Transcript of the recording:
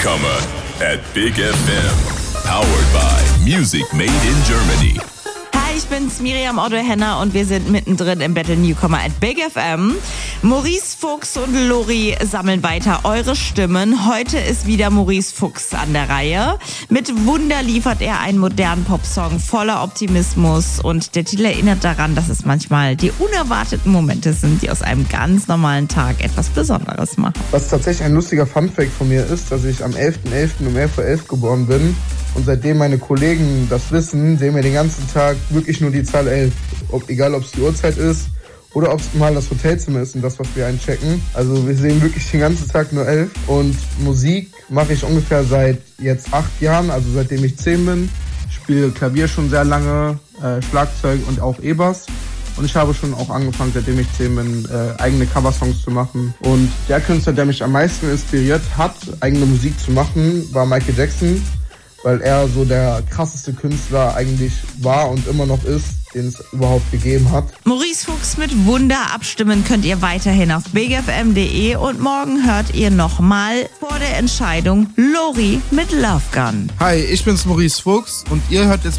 Newcomer at Big FM. Powered by Music Made in Germany. Hi, ich bin's, Miriam Otto-Henner und wir sind mittendrin im Battle Newcomer at Big FM. Maurice Fuchs und Lori sammeln weiter eure Stimmen. Heute ist wieder Maurice Fuchs an der Reihe. Mit Wunder liefert er einen modernen Popsong voller Optimismus und der Titel erinnert daran, dass es manchmal die unerwarteten Momente sind, die aus einem ganz normalen Tag etwas Besonderes machen. Was tatsächlich ein lustiger Funfact von mir ist, dass ich am 11.11. um 11.11 Uhr geboren bin. Und seitdem meine Kollegen das wissen, sehen wir den ganzen Tag wirklich nur die Zahl 11. Egal, ob es die Uhrzeit ist oder ob es mal das Hotelzimmer ist und das, was wir einchecken. Also wir sehen wirklich den ganzen Tag nur 11. Und Musik mache ich ungefähr seit jetzt 8 Jahren, also seitdem ich 10 bin. Ich spiele Klavier schon sehr lange, Schlagzeug und auch E-Bass. Und ich habe schon auch angefangen, seitdem ich 10 bin, eigene Coversongs zu machen. Und der Künstler, der mich am meisten inspiriert hat, eigene Musik zu machen, war Michael Jackson. Weil er so der krasseste Künstler eigentlich war und immer noch ist, den es überhaupt gegeben hat. Maurice Fuchs mit Wunder abstimmen könnt ihr weiterhin auf bigfm.de und morgen hört ihr nochmal vor der Entscheidung Lori mit Love Gun. Hi, ich bin's Maurice Fuchs und ihr hört jetzt